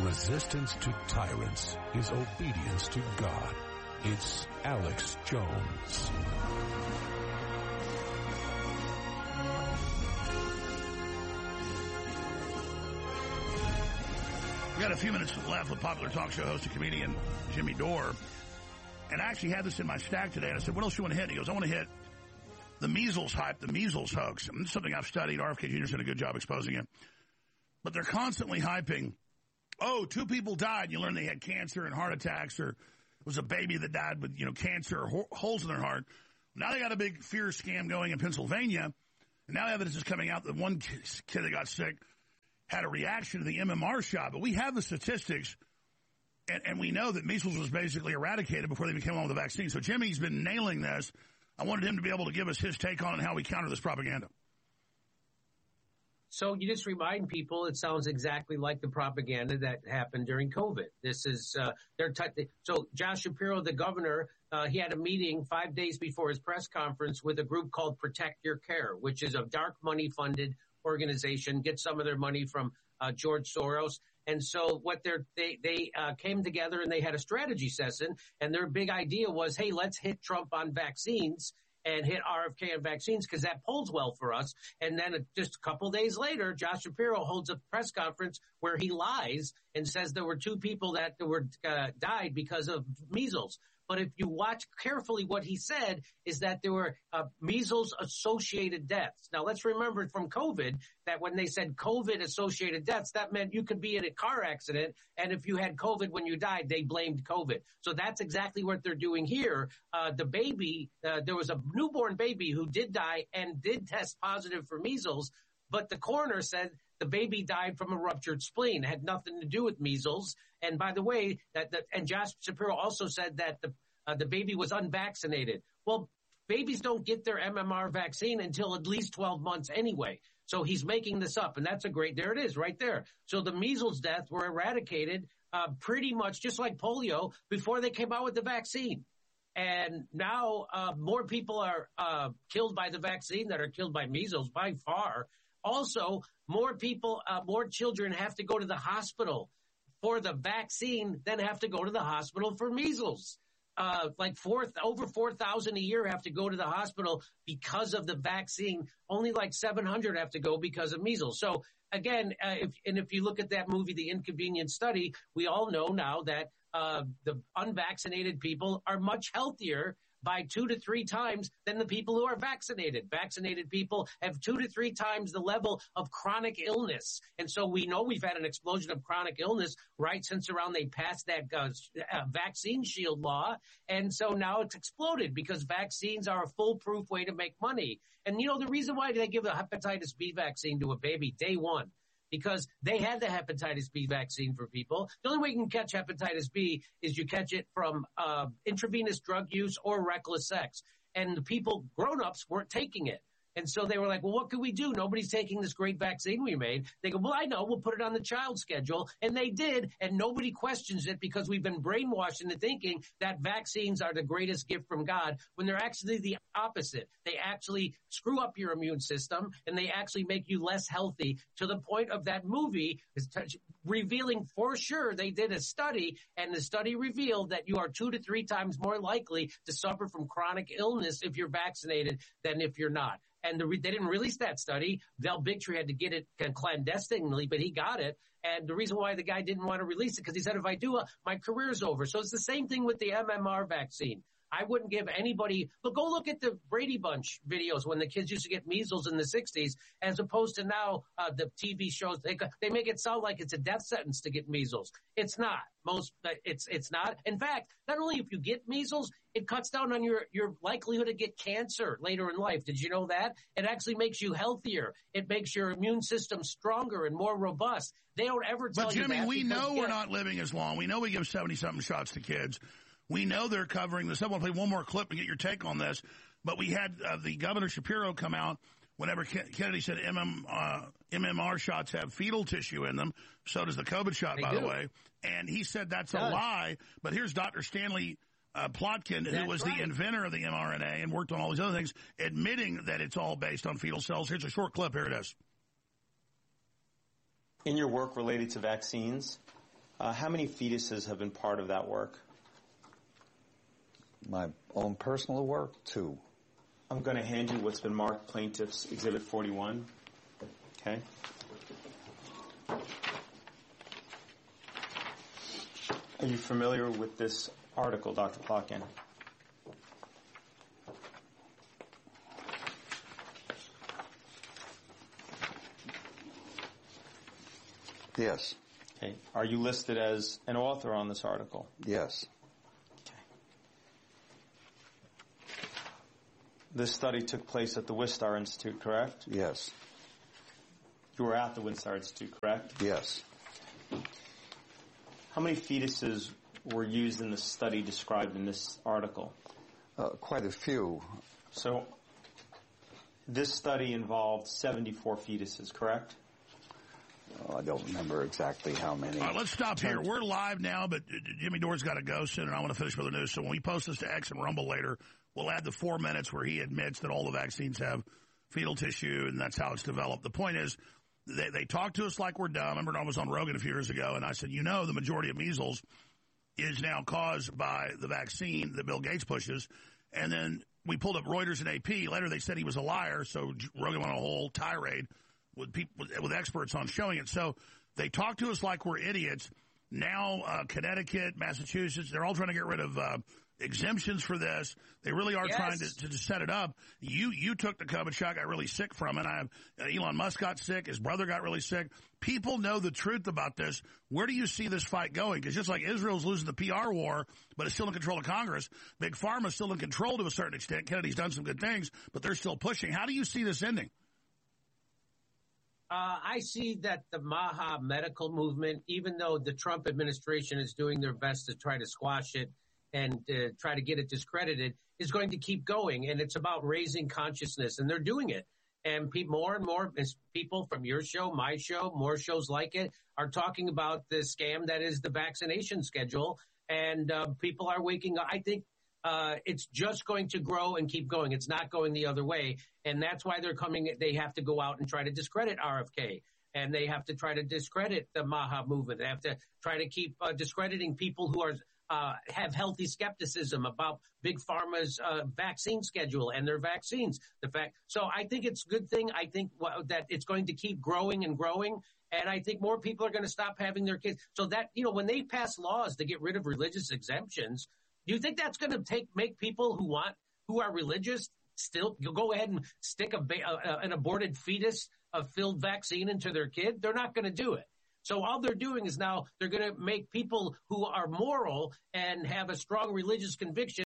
Resistance to tyrants is obedience to God. It's Alex Jones. We got a few minutes left with popular talk show host and comedian Jimmy Dore. And I actually had this in my stack today. And I said, what else do you want to hit? And he goes, I want to hit the measles hype, the measles hoax. And this is something I've studied. RFK Jr.'s done a good job exposing it. But they're constantly hyping, oh, 2 people died. You learn they had cancer and heart attacks, or it was a baby that died with, cancer or holes in their heart. Now they got a big fear scam going in Pennsylvania. And now evidence is coming out that one kid that got sick had a reaction to the MMR shot. But we have the statistics, and we know that measles was basically eradicated before they even came on with the vaccine. So Jimmy's been nailing this. I wanted him to be able to give us his take on it and how we counter this propaganda. So you just remind people it sounds exactly like the propaganda that happened during COVID. This is so Josh Shapiro, the governor, he had a meeting 5 days before his press conference with a group called Protect Your Care, which is a dark money funded organization, get some of their money from George Soros. And so what they came together and they had a strategy session, and their big idea was, hey, let's hit Trump on vaccines and hit RFK on vaccines because that polls well for us. And then just a couple days later, Josh Shapiro holds a press conference where he lies and says there were 2 people that were died because of measles. But if you watch carefully, what he said is that there were measles-associated deaths. Now, let's remember from COVID that when they said COVID-associated deaths, that meant you could be in a car accident, and if you had COVID when you died, they blamed COVID. So that's exactly what they're doing here. The baby, there was a newborn baby who did die and did test positive for measles, but the coroner said the baby died from a ruptured spleen. It had nothing to do with measles. And by the way, and Josh Shapiro also said that the baby was unvaccinated. Well, babies don't get their MMR vaccine until at least 12 months anyway. So he's making this up, and there it is right there. So the measles deaths were eradicated pretty much just like polio before they came out with the vaccine. And now more people are killed by the vaccine than are killed by measles by far. Also, more children have to go to the hospital for the vaccine than have to go to the hospital for measles. Over 4,000 a year have to go to the hospital because of the vaccine. Only like 700 have to go because of measles. So again, if you look at that movie, The Inconvenient Study, we all know now that the unvaccinated people are much healthier by 2 to 3 times than the people who are vaccinated. Vaccinated people have 2 to 3 times the level of chronic illness. And so we know we've had an explosion of chronic illness right since around they passed that vaccine shield law. And so now it's exploded because vaccines are a foolproof way to make money. And the reason why they give a hepatitis B vaccine to a baby day one, because they had the hepatitis B vaccine for people. The only way you can catch hepatitis B is you catch it from intravenous drug use or reckless sex. And the people, grown-ups, weren't taking it. And so they were like, well, what can we do? Nobody's taking this great vaccine we made. They go, well, I know, we'll put it on the child schedule. And they did, and nobody questions it because we've been brainwashed into thinking that vaccines are the greatest gift from God when they're actually the opposite. They actually screw up your immune system, and they actually make you less healthy, to the point of that movie revealing for sure they did a study, and the study revealed that you are 2 to 3 times more likely to suffer from chronic illness if you're vaccinated than if you're not. And they didn't release that study. Val Bigtree had to get it clandestinely, but he got it. And the reason why the guy didn't want to release it, because he said, if I do, my career's over. So it's the same thing with the MMR vaccine. I wouldn't give anybody, but go look at the Brady Bunch videos when the kids used to get measles in the 60s, as opposed to now the TV shows. They make it sound like it's a death sentence to get measles. It's not. It's not. In fact, not only if you get measles, it cuts down on your likelihood to get cancer later in life. Did you know that? It actually makes you healthier. It makes your immune system stronger and more robust. They don't ever tell you that. But Jimmy, we know we're not living as long. We know we give 70-something shots to kids. We know they're covering this. I want to play one more clip and get your take on this. But we had the Governor Shapiro come out whenever Kennedy said MMR shots have fetal tissue in them. So does the COVID shot, by the way. And he said that's a lie. But here's Dr. Stanley Plotkin, who was the inventor of the mRNA and worked on all these other things, admitting that it's all based on fetal cells. Here's a short clip. Here it is. In your work related to vaccines, How many fetuses have been part of that work? My own personal work, 2. I'm going to hand you what's been marked Plaintiff's Exhibit 41. Okay? Are you familiar with this article, Dr. Plotkin? Yes. Okay. Are you listed as an author on this article? Yes. Okay. This study took place at the Wistar Institute, correct? Yes. You were at the Wistar Institute, correct? Yes. How many fetuses were used in the study described in this article? Quite a few. So, this study involved 74 fetuses, correct? I don't remember exactly how many. All right, let's stop here. We're live now, but Jimmy Dore's got to go soon, and I want to finish with the news. So when we post this to X and Rumble later, we'll add the 4 minutes where he admits that all the vaccines have fetal tissue, and that's how it's developed. The point is, they talk to us like we're dumb. I remember I was on Rogan a few years ago, and I said, the majority of measles is now caused by the vaccine that Bill Gates pushes. And then we pulled up Reuters and AP. Later they said he was a liar, so Rogan went on a whole tirade with people, with experts on showing it. So they talk to us like we're idiots. Now Connecticut, Massachusetts, they're all trying to get rid of exemptions for this. They really are trying to set it up. You took the COVID shot, got really sick from it. Elon Musk got sick. His brother got really sick. People know the truth about this. Where do you see this fight going? Because just like Israel's losing the PR war, but it's still in control of Congress, Big Pharma's still in control to a certain extent. Kennedy's done some good things, but they're still pushing. How do you see this ending? I see that the Maha medical movement, even though the Trump administration is doing their best to try to squash it and try to get it discredited, is going to keep going. And it's about raising consciousness, and they're doing it. And more and more people from your show, my show, more shows like it, are talking about the scam that is the vaccination schedule. And people are waking up. I think it's just going to grow and keep going. It's not going the other way. And that's why they're coming. They have to go out and try to discredit RFK. And they have to try to discredit the Maha movement. They have to try to keep discrediting people who are have healthy skepticism about Big Pharma's vaccine schedule and their vaccines. So I think it's a good thing. I think that it's going to keep growing and growing. And I think more people are going to stop having their kids. So that, when they pass laws to get rid of religious exemptions, do you think that's going to make people who are religious still go ahead and stick an aborted fetus of filled vaccine into their kid? They're not going to do it. So all they're doing is now they're going to make people who are moral and have a strong religious conviction